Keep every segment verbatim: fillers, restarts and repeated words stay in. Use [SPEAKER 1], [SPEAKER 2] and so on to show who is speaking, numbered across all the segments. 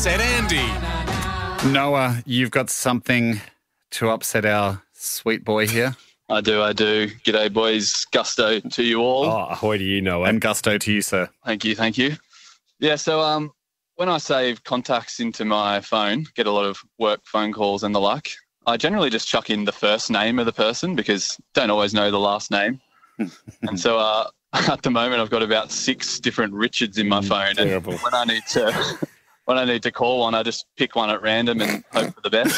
[SPEAKER 1] Upset Andy.
[SPEAKER 2] Noah, you've got something to upset our sweet boy here.
[SPEAKER 3] I do, I do. G'day, boys. Gusto to you all.
[SPEAKER 4] Oh, ahoy to you, Noah.
[SPEAKER 2] And gusto to you, sir.
[SPEAKER 3] Thank you, thank you. Yeah, so um, when I save contacts into my phone, get a lot of work phone calls and the like, I generally just chuck in the first name of the person because don't always know the last name. And so uh, at the moment, I've got about six different Richards in my phone.
[SPEAKER 4] Terrible.
[SPEAKER 3] And when I need to... When I need to call one, I just pick one at random and hope for the best.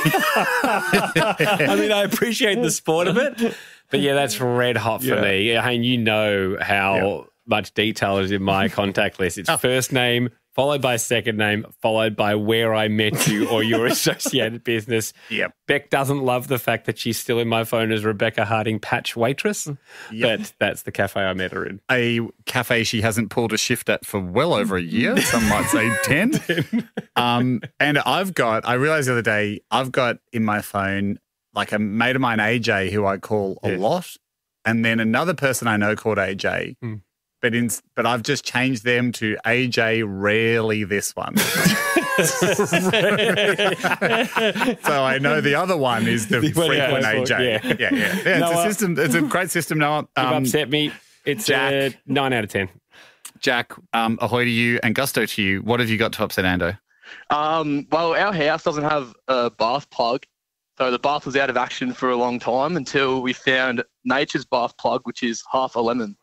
[SPEAKER 4] I mean, I appreciate the sport of it, but yeah, that's red hot for
[SPEAKER 2] Yeah.
[SPEAKER 4] me. I mean, you know how
[SPEAKER 2] Yeah.
[SPEAKER 4] much detail is in my contact list. It's first name, followed by second name, followed by where I met you or your associated business.
[SPEAKER 2] Yep.
[SPEAKER 4] Beck doesn't love the fact that she's still in my phone as Rebecca Harding patch waitress,
[SPEAKER 2] Yep.
[SPEAKER 4] but that's the cafe I met her in.
[SPEAKER 2] A cafe she hasn't pulled a shift at for well over a year. Some might say ten. Um, and I've got, I realized the other day, I've got in my phone like a mate of mine, A J, who I call a
[SPEAKER 4] Yeah.
[SPEAKER 2] lot, and then another person I know called A J.
[SPEAKER 4] Mm.
[SPEAKER 2] But in, but I've just changed them to A J, rarely this one. So I know the other one is the
[SPEAKER 4] The one you
[SPEAKER 2] frequent
[SPEAKER 4] go
[SPEAKER 2] A
[SPEAKER 4] for,
[SPEAKER 2] J.
[SPEAKER 4] yeah.
[SPEAKER 2] Yeah, yeah. yeah
[SPEAKER 4] Noah-
[SPEAKER 2] it's a system. It's a great system, Noah.
[SPEAKER 4] You've
[SPEAKER 2] Um,
[SPEAKER 4] upset me. It's
[SPEAKER 2] Jack.
[SPEAKER 4] a nine out of ten.
[SPEAKER 2] Jack, um, ahoy to you and gusto to you. What have you got to upset Ando?
[SPEAKER 5] Um, well, our house doesn't have a bath plug, so the bath was out of action for a long time until we found nature's bath plug, which is half a lemon.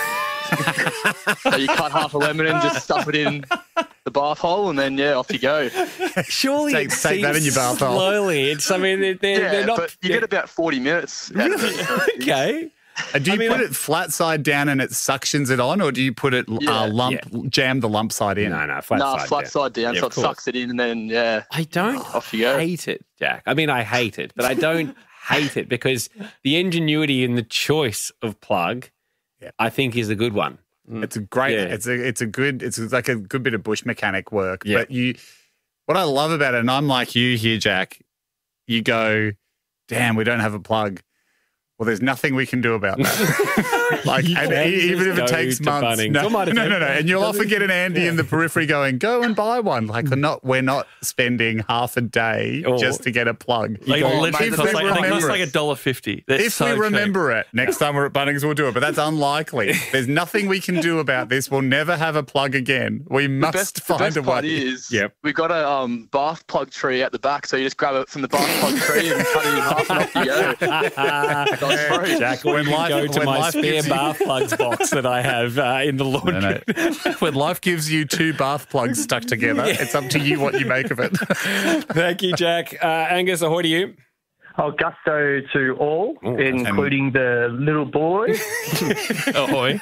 [SPEAKER 5] So you cut half a lemon and just stuff it in the bath hole, and then, yeah, off you go.
[SPEAKER 4] Surely
[SPEAKER 2] Take-
[SPEAKER 4] it
[SPEAKER 2] take that
[SPEAKER 4] seems
[SPEAKER 2] in your bath hole.
[SPEAKER 4] slowly. It's, I mean, they're, they're,
[SPEAKER 5] Yeah,
[SPEAKER 4] they're not...
[SPEAKER 5] but you get about forty minutes. out of it.
[SPEAKER 4] Okay.
[SPEAKER 2] And do you
[SPEAKER 4] I mean,
[SPEAKER 2] put
[SPEAKER 4] I-
[SPEAKER 2] it flat side down and it suctions it on, or do you put it
[SPEAKER 5] Yeah,
[SPEAKER 2] uh, lump, jam the lump side in?
[SPEAKER 4] No, no, flat
[SPEAKER 5] Nah,
[SPEAKER 4] side.
[SPEAKER 5] flat
[SPEAKER 4] down.
[SPEAKER 5] side down,
[SPEAKER 4] Yeah,
[SPEAKER 5] so
[SPEAKER 4] of
[SPEAKER 5] it
[SPEAKER 4] course.
[SPEAKER 5] sucks it in, and then, yeah.
[SPEAKER 4] I don't
[SPEAKER 5] Off you go.
[SPEAKER 4] hate it, Jack. I mean, I hate it, but I don't hate it because the ingenuity in the choice of plug,
[SPEAKER 2] Yeah.
[SPEAKER 4] I think, is a good one.
[SPEAKER 2] It's a great.
[SPEAKER 4] Yeah.
[SPEAKER 2] It's a. It's a good. It's like a good bit of bush mechanic work.
[SPEAKER 4] Yeah.
[SPEAKER 2] But you, what I love about it, and I'm like you here, Jack. You go, damn, we don't have a plug. Well, there's nothing we can do about that. Like,
[SPEAKER 4] You
[SPEAKER 2] and
[SPEAKER 4] can
[SPEAKER 2] e- even if
[SPEAKER 4] just
[SPEAKER 2] it
[SPEAKER 4] go
[SPEAKER 2] takes
[SPEAKER 4] to
[SPEAKER 2] months,
[SPEAKER 4] Bunnings.
[SPEAKER 2] no,
[SPEAKER 4] Or might
[SPEAKER 2] no,
[SPEAKER 4] have
[SPEAKER 2] no, no,
[SPEAKER 4] been-
[SPEAKER 2] and you'll often get an Andy in the periphery going, "Go and buy one." Like, we're not, we're not spending half a day
[SPEAKER 4] Or-
[SPEAKER 2] just to get a plug.
[SPEAKER 6] Like,
[SPEAKER 2] Oh,
[SPEAKER 6] literally
[SPEAKER 2] mate,
[SPEAKER 6] costs
[SPEAKER 2] if
[SPEAKER 6] like,
[SPEAKER 2] we
[SPEAKER 6] I think it costs
[SPEAKER 2] remember
[SPEAKER 6] like
[SPEAKER 2] it.
[SPEAKER 6] a dollar fifty.
[SPEAKER 2] If we remember it, next time we're at Bunnings, we'll do it. But that's unlikely. There's nothing we can do about this. We'll never have a plug again. We
[SPEAKER 5] The
[SPEAKER 2] must
[SPEAKER 5] best, the
[SPEAKER 2] find
[SPEAKER 5] best
[SPEAKER 2] a
[SPEAKER 5] part
[SPEAKER 2] way.
[SPEAKER 5] is
[SPEAKER 4] Yep.
[SPEAKER 5] we've got a um, bath plug tree at the back, so you just grab it from the bath plug tree and cut it in half and off you go. That's free.
[SPEAKER 4] Jack, or
[SPEAKER 2] When
[SPEAKER 4] you can
[SPEAKER 2] life-
[SPEAKER 4] go to
[SPEAKER 2] when
[SPEAKER 4] my
[SPEAKER 2] life
[SPEAKER 4] spare
[SPEAKER 2] gives you-
[SPEAKER 4] bath plugs box that I have uh, in the laundry.
[SPEAKER 2] No, no. When life gives you two bath plugs stuck together, it's up to you what you make of it.
[SPEAKER 4] Thank you, Jack. Uh, Angus, ahoy to you.
[SPEAKER 7] Oh, gusto to all,
[SPEAKER 4] Oh,
[SPEAKER 7] including the little boy.
[SPEAKER 6] Ahoy.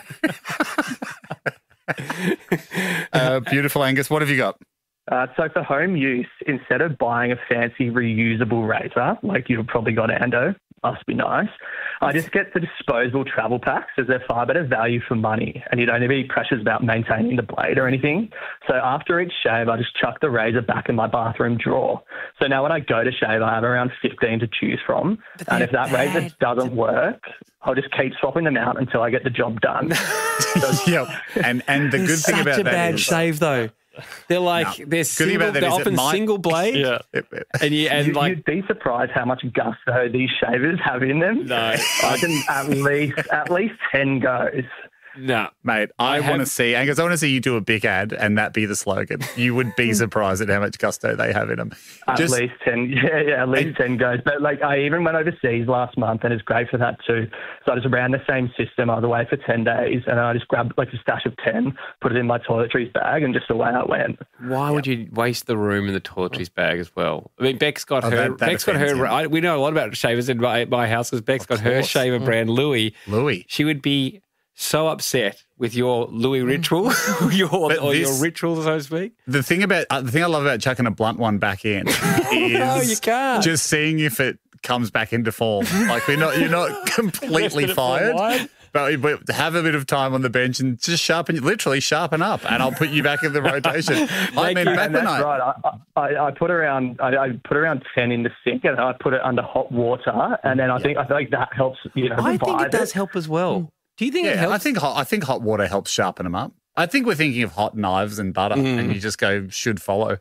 [SPEAKER 2] Uh, beautiful, Angus. What have you got?
[SPEAKER 7] Uh, so for home use, instead of buying a fancy reusable razor, like you've probably got Ando, must be nice, I just get the disposable travel packs as they're far better value for money and you don't need to be precious about maintaining the blade or anything. So after each shave, I just chuck the razor back in my bathroom drawer. So now when I go to shave, I have around fifteen to choose from. And if that razor doesn't work, I'll just keep swapping them out until I get the job done.
[SPEAKER 2] Yep. And and the good thing
[SPEAKER 6] Such
[SPEAKER 2] about
[SPEAKER 6] a
[SPEAKER 2] that
[SPEAKER 6] bad
[SPEAKER 2] is,
[SPEAKER 6] shave, though.
[SPEAKER 4] They're like,
[SPEAKER 2] No.
[SPEAKER 4] they're,
[SPEAKER 2] Good thing
[SPEAKER 4] single,
[SPEAKER 2] about that
[SPEAKER 4] they're
[SPEAKER 2] is it
[SPEAKER 4] often
[SPEAKER 2] might-
[SPEAKER 4] single blade.
[SPEAKER 6] Yeah.
[SPEAKER 2] it- it-
[SPEAKER 4] And, you, and
[SPEAKER 7] You,
[SPEAKER 4] like,
[SPEAKER 7] you'd be surprised how much gusto these shavers have in them.
[SPEAKER 4] no,
[SPEAKER 7] I can at least at least ten goes.
[SPEAKER 4] no.
[SPEAKER 2] mate, I,
[SPEAKER 4] I
[SPEAKER 2] want to
[SPEAKER 4] have-
[SPEAKER 2] see, Angus, I want to see you do a big ad and that be the slogan. You would be surprised at how much gusto they have in them.
[SPEAKER 7] At
[SPEAKER 2] Just-
[SPEAKER 7] least ten, yeah, yeah, at least ten goes. But like, I even went overseas last month, and it's great for that too. So I just ran the same system. I was away for ten days, and I just grabbed like a stash of ten, put it in my toiletries bag, and just away I went.
[SPEAKER 4] Why would you waste the room in the toiletries bag as well? I mean, Beck's got
[SPEAKER 2] Oh,
[SPEAKER 4] her.
[SPEAKER 2] that- that
[SPEAKER 4] Beck's got
[SPEAKER 2] offends
[SPEAKER 4] her.
[SPEAKER 2] him.
[SPEAKER 4] I, we know a lot about shavers in my, my house because Beck's got her
[SPEAKER 2] course.
[SPEAKER 4] shaver brand, Louis.
[SPEAKER 2] Louis.
[SPEAKER 4] She would be so upset with your Louis ritual, your
[SPEAKER 2] But
[SPEAKER 4] or your
[SPEAKER 2] this-
[SPEAKER 4] ritual, so to speak.
[SPEAKER 2] The thing about uh, the thing I love about chucking a blunt one back in is
[SPEAKER 4] No, you can't.
[SPEAKER 2] just seeing if it comes back into form. Like we're not, you're not completely fired,
[SPEAKER 4] What?
[SPEAKER 2] but, but have a bit of time on the bench and just sharpen, literally sharpen up, and I'll put you back in the rotation. I mean,
[SPEAKER 4] you.
[SPEAKER 2] back
[SPEAKER 7] And
[SPEAKER 2] when
[SPEAKER 7] that's
[SPEAKER 2] I,
[SPEAKER 7] right. I, I, I put around I, I put around ten in the sink, and I put it under hot water, and then I think I feel like that helps. You know,
[SPEAKER 6] I think
[SPEAKER 7] revive
[SPEAKER 6] it does help as well.
[SPEAKER 4] Do you think it
[SPEAKER 2] yeah,
[SPEAKER 4] helps?
[SPEAKER 2] I think hot, I think hot water helps sharpen them up. I think we're thinking of hot knives and butter,
[SPEAKER 4] Mm.
[SPEAKER 2] and you just go, should follow.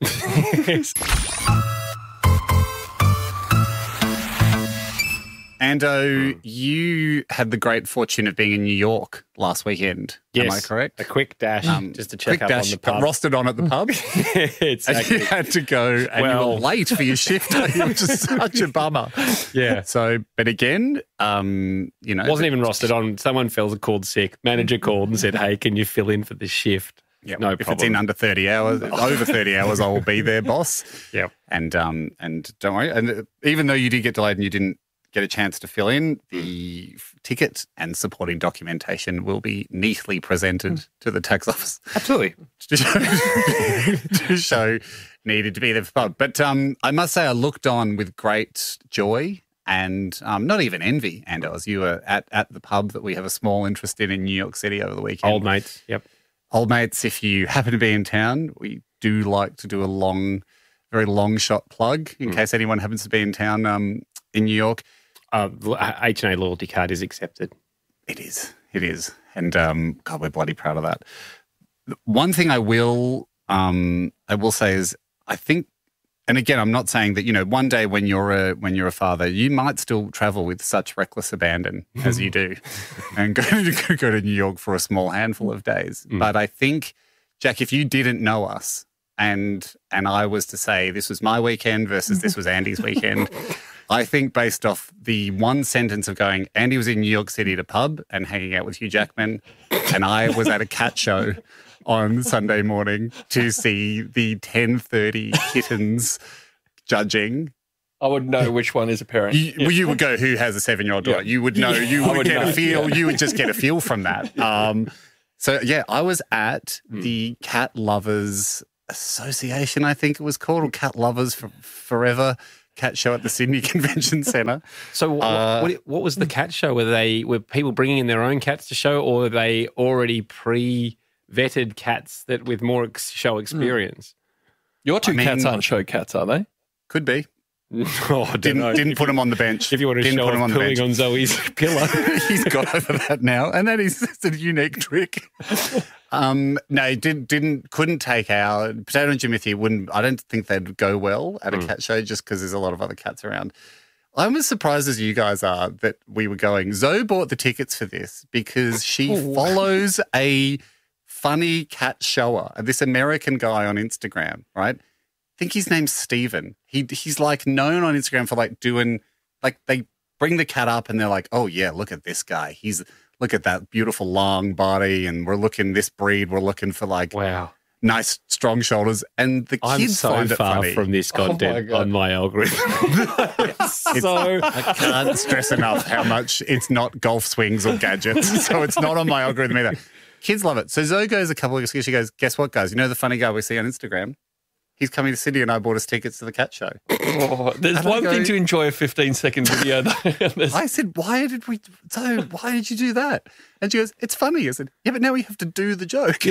[SPEAKER 2] Ando, you had the great fortune of being in New York last weekend. Am I
[SPEAKER 4] Yes.
[SPEAKER 2] correct?
[SPEAKER 4] A quick dash
[SPEAKER 2] Um,
[SPEAKER 4] just to check
[SPEAKER 2] Quick
[SPEAKER 4] up
[SPEAKER 2] dash,
[SPEAKER 4] on the
[SPEAKER 2] got
[SPEAKER 4] pub.
[SPEAKER 2] rostered on at the pub.
[SPEAKER 4] it's
[SPEAKER 2] And you
[SPEAKER 4] actually,
[SPEAKER 2] had to go, and you
[SPEAKER 4] Well-
[SPEAKER 2] were late for your shift, which is such a bummer.
[SPEAKER 4] yeah.
[SPEAKER 2] So, but again, um, you know,
[SPEAKER 4] Wasn't even rostered on. Someone felt called sick. Manager called and said, "Hey, can you fill in for this shift?"
[SPEAKER 2] Yeah,
[SPEAKER 4] no
[SPEAKER 2] if
[SPEAKER 4] problem.
[SPEAKER 2] it's in under thirty hours, over thirty hours, I will be there, boss.
[SPEAKER 4] Yep.
[SPEAKER 2] And um, and don't worry. And uh, even though you did get delayed and you didn't get a chance to fill in, the f- ticket and supporting documentation will be neatly presented to the tax office
[SPEAKER 4] Absolutely.
[SPEAKER 2] to show, to show needed to be there for pub. But um, I must say, I looked on with great joy and um, not even envy, Ando, as you were at, at the pub that we have a small interest in in New York City over the weekend.
[SPEAKER 4] Old mates. Yep.
[SPEAKER 2] Old mates, if you happen to be in town, we do like to do a long, very long shot plug in case anyone happens to be in town um, in New York.
[SPEAKER 4] Uh, H and A loyalty card is accepted.
[SPEAKER 2] It is. It is. And um, God, we're bloody proud of that. One thing I will um, I will say is I think, and again, I'm not saying that, you know, one day when you're a when you're a father, you might still travel with such reckless abandon as you do and go to, go to New York for a small handful of days.
[SPEAKER 4] Mm.
[SPEAKER 2] But I think, Jack, if you didn't know us and and I was to say this was my weekend versus this was Andy's weekend, I think based off the one sentence of going, Andy was in New York City at a pub and hanging out with Hugh Jackman, and I was at a cat show on Sunday morning to see the ten thirty kittens judging.
[SPEAKER 6] I would know which one is a parent.
[SPEAKER 2] You, well, you would go, who has a seven-year-old daughter?
[SPEAKER 6] Yeah.
[SPEAKER 2] You would know. You
[SPEAKER 6] I
[SPEAKER 2] would,
[SPEAKER 6] would
[SPEAKER 2] get
[SPEAKER 6] know,
[SPEAKER 2] a feel.
[SPEAKER 6] yeah.
[SPEAKER 2] You would just get a feel from that. Um, so, yeah, I was at the Cat Lovers Association, I think it was called, or Cat Lovers for Forever cat show at the Sydney Convention Centre.
[SPEAKER 4] So, what,
[SPEAKER 2] Uh,
[SPEAKER 4] what, what was the cat show? Were they were people bringing in their own cats to show, or were they already pre-vetted cats that with more ex- show experience?
[SPEAKER 6] Your two
[SPEAKER 2] I mean-
[SPEAKER 6] cats aren't show cats, are they?
[SPEAKER 2] Could be.
[SPEAKER 4] Oh, I don't
[SPEAKER 2] Didn't
[SPEAKER 4] know.
[SPEAKER 2] didn't put him on the bench.
[SPEAKER 4] If you want to
[SPEAKER 2] didn't
[SPEAKER 4] show
[SPEAKER 2] put him
[SPEAKER 4] off
[SPEAKER 2] on the bench.
[SPEAKER 4] pulling on Zoe's pillow.
[SPEAKER 2] He's got over that now, and that is it's a unique trick. Um, no, did, didn't couldn't take our Potato and Jimothy. Wouldn't I don't think they'd go well at a
[SPEAKER 4] Mm.
[SPEAKER 2] cat show just because there's a lot of other cats around. I'm as surprised as you guys are that we were going. Zoe bought the tickets for this because she
[SPEAKER 6] Oh.
[SPEAKER 2] follows a funny cat shower, this American guy on Instagram, right? I think his name's Steven. He he's like known on Instagram for like doing like they bring the cat up and they're like, oh yeah, look at this guy. He's look at that beautiful long body, and we're looking this breed. We're looking for like
[SPEAKER 4] Wow.
[SPEAKER 2] nice strong shoulders, and the
[SPEAKER 4] I'm
[SPEAKER 2] kids
[SPEAKER 4] so
[SPEAKER 2] find it
[SPEAKER 4] far
[SPEAKER 2] funny.
[SPEAKER 4] from this
[SPEAKER 6] Oh my
[SPEAKER 4] content
[SPEAKER 6] God.
[SPEAKER 4] on my algorithm. so
[SPEAKER 2] I can't stress enough how much it's not golf swings or gadgets, so it's not on my algorithm either. Kids love it. So Zoe goes a couple of weeks ago. She goes, guess what, guys? You know the funny guy we see on Instagram? He's coming to Sydney, and I bought us tickets to the cat show.
[SPEAKER 6] Oh, there's
[SPEAKER 2] And I
[SPEAKER 6] one
[SPEAKER 2] go-
[SPEAKER 6] thing to enjoy a fifteen second video. though. There's-
[SPEAKER 2] I said, why did we, so why did you do that? And she goes, it's funny. I said, yeah, but now we have to do the joke.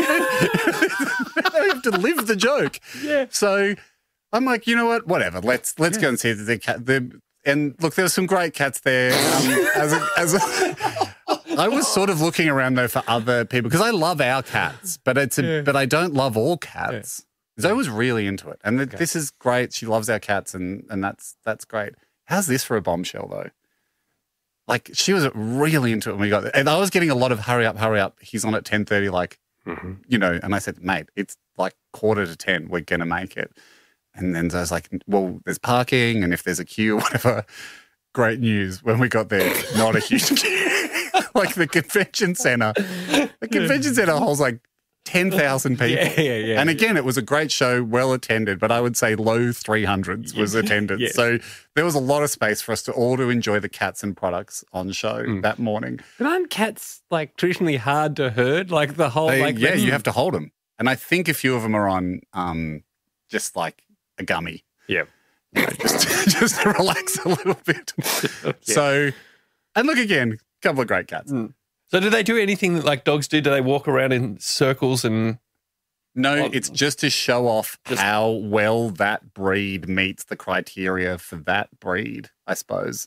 [SPEAKER 2] Now we have to live the joke.
[SPEAKER 4] Yeah.
[SPEAKER 2] So I'm like, you know what? Whatever. Let's let's go and see the cat. The, and look, there's some great cats there. Um, as a, as a, I was sort of looking around though for other people because I love our cats, but it's a,
[SPEAKER 4] Yeah.
[SPEAKER 2] but I don't love all cats. Zoe was really into it, and th- this is great. She loves our cats, and and that's that's great. How's this for a bombshell though? Like she was really into it when we got there, and I was getting a lot of hurry up, hurry up. He's on at ten thirty, like you know. And I said, mate, it's like quarter to ten. We're gonna make it. And then I was like, well, there's parking, and if there's a queue or whatever, great news. When we got there, not a huge queue. Like the convention center, the convention center holds like ten thousand people.
[SPEAKER 4] Yeah, yeah, yeah.
[SPEAKER 2] And again, it was a great show, well attended, but I would say low three hundreds was attended.
[SPEAKER 4] Yes.
[SPEAKER 2] So there was a lot of space for us to all to enjoy the cats and products on show
[SPEAKER 4] Mm.
[SPEAKER 2] that morning.
[SPEAKER 4] But aren't cats like traditionally hard to herd? Like the whole,
[SPEAKER 2] They-
[SPEAKER 4] like
[SPEAKER 2] yeah,
[SPEAKER 4] the-
[SPEAKER 2] you have to hold them. And I think a few of them are on um, just like a gummy.
[SPEAKER 4] Yeah.
[SPEAKER 2] You know, just, just to relax a little bit. So, and look again, a couple of great cats.
[SPEAKER 6] So do they do anything that like dogs do? Do they walk around in circles and
[SPEAKER 2] No,
[SPEAKER 6] Oh.
[SPEAKER 2] it's just to show off
[SPEAKER 6] Just-
[SPEAKER 2] how well that breed meets the criteria for that breed, I suppose.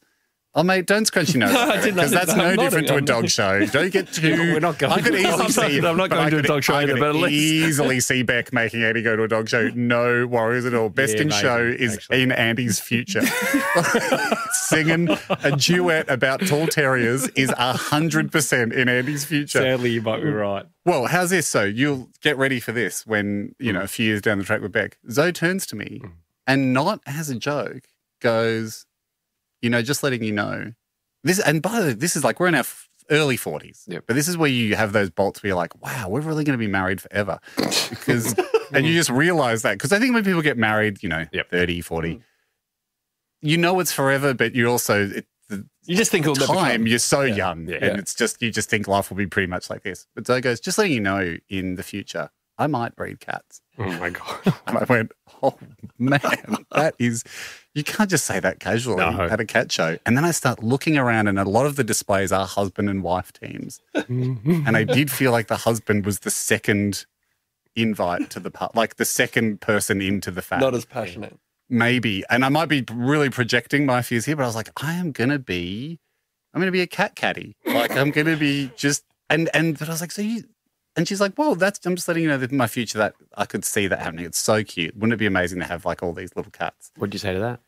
[SPEAKER 2] Oh, mate, don't scrunch your nose
[SPEAKER 6] No, I didn't
[SPEAKER 2] because that's
[SPEAKER 6] understand.
[SPEAKER 2] no
[SPEAKER 6] I'm
[SPEAKER 2] different to a
[SPEAKER 6] nodding.
[SPEAKER 2] dog show. Don't get too.
[SPEAKER 4] We're not going
[SPEAKER 2] I could
[SPEAKER 4] to-
[SPEAKER 2] easily
[SPEAKER 6] I'm not-
[SPEAKER 2] see.
[SPEAKER 6] I'm not
[SPEAKER 2] but
[SPEAKER 6] going
[SPEAKER 2] I
[SPEAKER 6] to a
[SPEAKER 2] could-
[SPEAKER 6] dog show
[SPEAKER 2] I
[SPEAKER 6] either,
[SPEAKER 2] could
[SPEAKER 6] but at least-
[SPEAKER 2] easily see Beck making Andy go to a dog show. No worries at all. Best
[SPEAKER 4] Yeah,
[SPEAKER 2] in
[SPEAKER 4] maybe,
[SPEAKER 2] show is
[SPEAKER 4] actually.
[SPEAKER 2] in Andy's future. Singing a duet about tall terriers is a hundred percent in Andy's future.
[SPEAKER 4] Sadly, you might be right.
[SPEAKER 2] Well, how's this? So you'll get ready for this when, you know, a few years down the track with Beck. Zoe turns to me and not as a joke goes, you know, just letting you know. This, and by the way, this is like, we're in our f- early forties.
[SPEAKER 4] Yep.
[SPEAKER 2] But this is where you have those bolts where you're like, wow, we're really going to be married forever. Because, and you just realize that. Because I think when people get married, you know,
[SPEAKER 4] Yep.
[SPEAKER 2] thirty, forty, you know it's forever, but you also, it, the
[SPEAKER 6] You just think it'll never
[SPEAKER 2] time,
[SPEAKER 6] come.
[SPEAKER 2] you're so young.
[SPEAKER 4] Yeah.
[SPEAKER 2] And it's just, you just think life will be pretty much like this. But Zoe goes, just letting you know in the future, I might breed cats.
[SPEAKER 4] Oh my God.
[SPEAKER 2] And I went, oh man, that is, you can't just say that casually
[SPEAKER 4] No.
[SPEAKER 2] at a cat show. And then I start looking around and a lot of the displays are husband and wife teams. And I did feel like the husband was the second invite to the part, like the second person into the fat.
[SPEAKER 6] Not as passionate.
[SPEAKER 2] Maybe. And I might be really projecting my fears here, but I was like, I am going to be, I'm going to be a cat caddy. Like I'm going to be just, and, and, but I was like, so you, and she's like, well, that's, I'm just letting you know that in my future that I could see that happening. It's so cute. Wouldn't it be amazing to have like all these little cats?
[SPEAKER 4] What'd you say to that?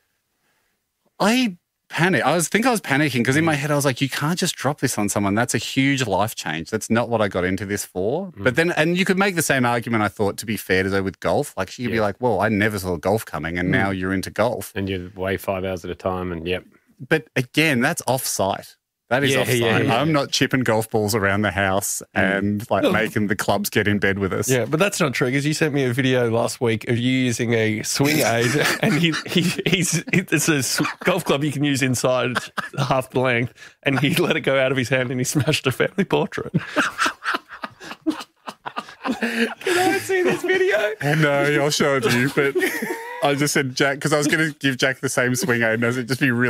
[SPEAKER 2] I panicked. I was think I was panicking because in my head I was like, you can't just drop this on someone. That's a huge life change. That's not what I got into this for. But then, and you could make the same argument, I thought, to be fair to her with golf. Like she could be
[SPEAKER 4] Yeah.
[SPEAKER 2] like, well, I never saw golf coming and now you're into golf.
[SPEAKER 4] And you're away five hours at a time, and yep.
[SPEAKER 2] But again, that's off-site. That is
[SPEAKER 4] Yeah,
[SPEAKER 2] off-site.
[SPEAKER 4] yeah, yeah,
[SPEAKER 2] I'm
[SPEAKER 4] yeah.
[SPEAKER 2] not chipping golf balls around the house and like making the clubs get in bed with us.
[SPEAKER 6] Yeah, but that's not true because you sent me a video last week of you using a swing aid, and he, he he's it's a s- golf club you can use inside half the length, and he let it go out of his hand and he smashed a family portrait.
[SPEAKER 4] Can I see this video?
[SPEAKER 2] No, I'll show it to you. But I just said Jack, because I was going to give Jack the same swing aid and I said, just be really